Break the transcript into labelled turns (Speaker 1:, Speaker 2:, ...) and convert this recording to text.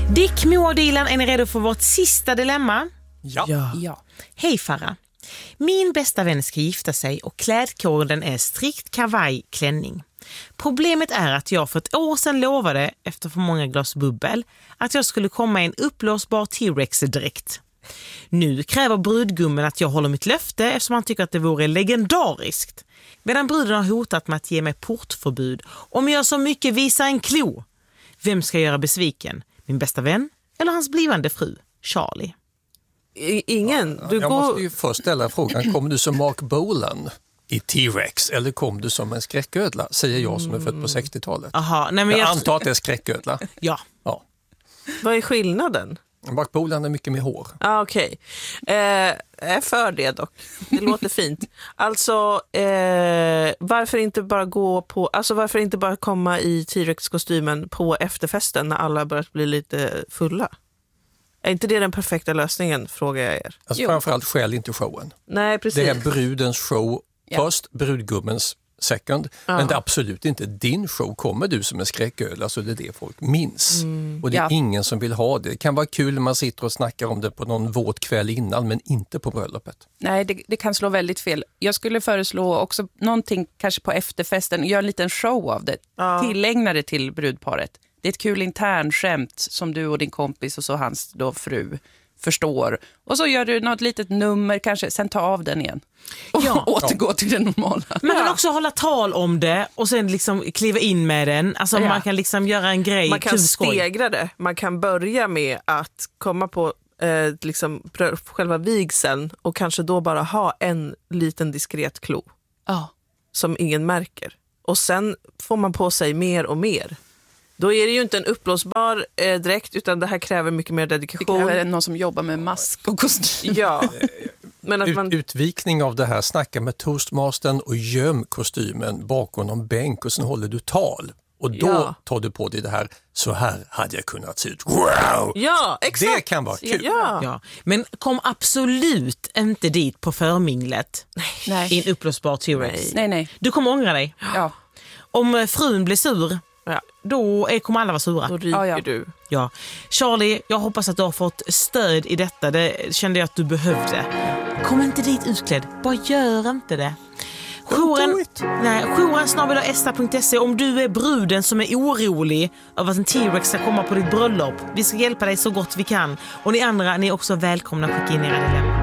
Speaker 1: Dick, Moa och Dilan, är ni redo för vårt sista dilemma?
Speaker 2: Ja.
Speaker 1: Hej Farah. Min bästa vän ska gifta sig och klädkoden är strikt kavaj-klänning. Problemet är att jag för ett år sedan lovade, efter för många glas bubbel, att jag skulle komma i en upplåsbar T-Rex-dräkt. Nu kräver brudgummen att jag håller mitt löfte eftersom han tycker att det vore legendariskt. Medan bruden har hotat med att ge mig portförbud om jag så mycket visar en klo. Vem ska göra besviken? Min bästa vän eller hans blivande fru, Charlie?
Speaker 3: Ingen.
Speaker 2: Jag måste ju först ställa frågan, kommer du som Mark Bolan i T-Rex eller kom du som en skräcködla? Säger jag som är född på 60-talet.
Speaker 1: Aha, nej, men
Speaker 2: jag antar att det är skräcködla.
Speaker 1: Ja.
Speaker 3: Vad är skillnaden?
Speaker 2: Mark Bolan är mycket med hår.
Speaker 3: Okej. Jag är för det dock. Det låter fint. Alltså, varför inte bara varför inte bara komma i T-Rex-kostymen på efterfesten när alla börjat bli lite fulla? Är inte det den perfekta lösningen, frågar jag er?
Speaker 2: Alltså framförallt skäl inte showen.
Speaker 3: Nej, precis.
Speaker 2: Det är brudens show först, brudgummens second. Men det är absolut inte din show. Kommer du som en skräcködla så det är det folk minns. Och det är ingen som vill ha det. Det kan vara kul när man sitter och snackar om det på någon våt kväll innan, men inte på bröllopet.
Speaker 4: Nej, det kan slå väldigt fel. Jag skulle föreslå också någonting kanske på efterfesten. Gör en liten show av det. Tillägna det till brudparet. Det är ett kul internskämt som du och din kompis och så hans då fru förstår. Och så gör du något litet nummer kanske, sen ta av den igen. Och återgå till det normala.
Speaker 1: Man kan också hålla tal om det och sen liksom kliva in med den. Alltså man kan liksom göra en grej.
Speaker 3: Man kan stegra det. Man kan börja med att komma på liksom själva vigseln och kanske då bara ha en liten diskret klo. Som ingen märker. Och sen får man på sig mer och mer. Då är det ju inte en upplåsbar dräkt utan det här kräver mycket mer dedikation.
Speaker 4: Det kräver någon som jobbar med mask och kostym.
Speaker 3: Ja. Men att
Speaker 2: Utvikning av det här, snacka med toastmastern och göm kostymen bakom någon bänk och sen håller du tal. Och då tar du på dig det här, så här hade jag kunnat se ut. Wow!
Speaker 3: Ja, exakt.
Speaker 2: Det kan vara kul.
Speaker 1: Ja. Men kom absolut inte dit på förminglet.
Speaker 4: Nej.
Speaker 1: I en upplösbar T-Rex.
Speaker 4: Nej.
Speaker 1: Du kommer ångra dig.
Speaker 4: Ja.
Speaker 1: Om frun blir sur, då kommer alla vara sura.
Speaker 3: Då ryker du.
Speaker 1: Ja. Charlie, jag hoppas att du har fått stöd i detta. Det kände jag att du behövde. Kom inte dit utklädd. Bara gör inte det. Jouren@esta.se om du är bruden som är orolig över att en T-Rex ska komma på ditt bröllop. Vi ska hjälpa dig så gott vi kan. Och ni andra, ni är också välkomna att skicka in era dilemma.